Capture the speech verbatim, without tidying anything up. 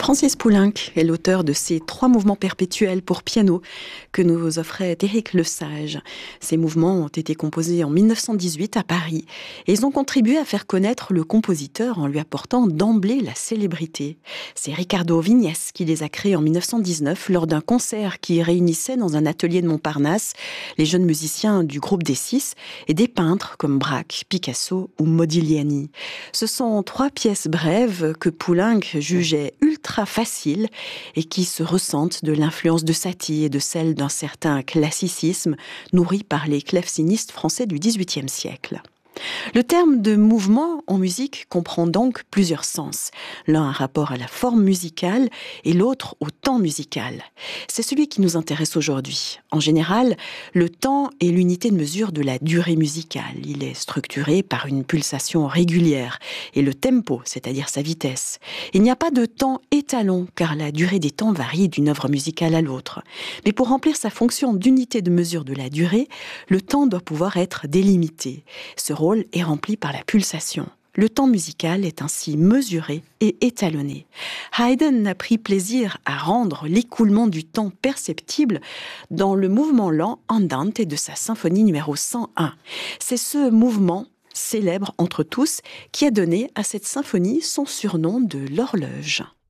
Francis Poulenc est l'auteur de ces trois mouvements perpétuels pour piano que nous offrait Éric Lesage. Ces mouvements ont été composés en mille neuf cent dix-huit à Paris et ils ont contribué à faire connaître le compositeur en lui apportant d'emblée la célébrité. C'est Ricardo Vignes qui les a créés en mille neuf cent dix-neuf lors d'un concert qui réunissait dans un atelier de Montparnasse les jeunes musiciens du groupe des Six et des peintres comme Braque, Picasso ou Modigliani. Ce sont trois pièces brèves que Poulenc jugeait ultra faciles et qui se ressentent de l'influence de Satie et de celle d'un certain classicisme nourri par les clavecinistes français du dix-huitième siècle. Le terme de mouvement en musique comprend donc plusieurs sens. L'un un rapport à la forme musicale et l'autre au temps musical. C'est celui qui nous intéresse aujourd'hui. En général, le temps est l'unité de mesure de la durée musicale. Il est structuré par une pulsation régulière et le tempo, c'est-à-dire sa vitesse. Il n'y a pas de temps étalon car la durée des temps varie d'une œuvre musicale à l'autre. Mais pour remplir sa fonction d'unité de mesure de la durée, le temps doit pouvoir être délimité. Ce rôle est rempli par la pulsation. Le temps musical est ainsi mesuré et étalonné. Haydn a pris plaisir à rendre l'écoulement du temps perceptible dans le mouvement lent Andante de sa symphonie numéro cent un. C'est ce mouvement célèbre entre tous qui a donné à cette symphonie son surnom de l'horloge.